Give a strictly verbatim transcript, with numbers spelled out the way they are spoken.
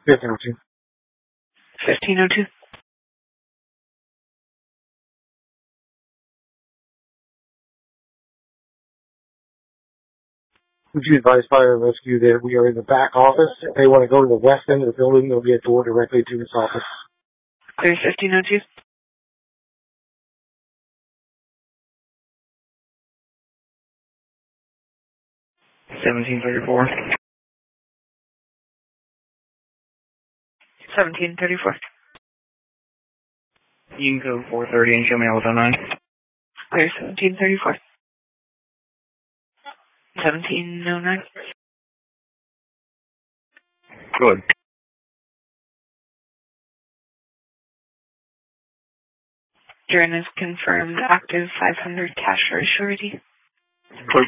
fifteen oh two. fifteen oh two. Would you advise fire and rescue that we are in the back office? If they want to go to the west end of the building, there'll be a door directly to this office. Clear fifteen oh two. seventeen thirty-four. seventeen thirty-four. You can go four thirty and show me all oh nine. Clear seventeen thirty-four. seventeen oh nine. Good. Duran is confirmed active five hundred cash for surety. Clear.